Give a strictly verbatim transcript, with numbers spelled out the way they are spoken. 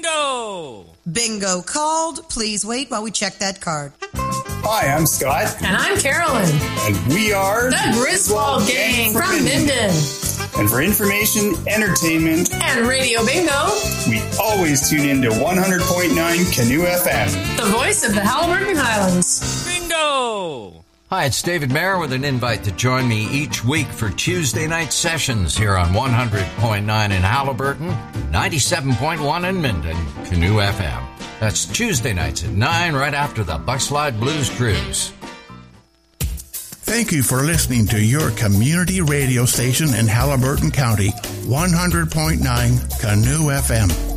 Bingo! Bingo called. Please wait while we check that card. Hi, I'm Scott. And I'm Carolyn. And we are the Griswold Gang from Minden. And for information, entertainment, and Radio Bingo, we always tune in to one hundred point nine Canoe F M. The voice of the Haliburton Highlands. Bingo! Hi, it's David Mayer with an invite to join me each week for Tuesday night sessions here on one hundred point nine in Haliburton, ninety-seven point one in Minden, Canoe F M. That's Tuesday nights at nine, right after the Buckslide Blues Cruise. Thank you for listening to your community radio station in Haliburton County, one hundred point nine Canoe F M.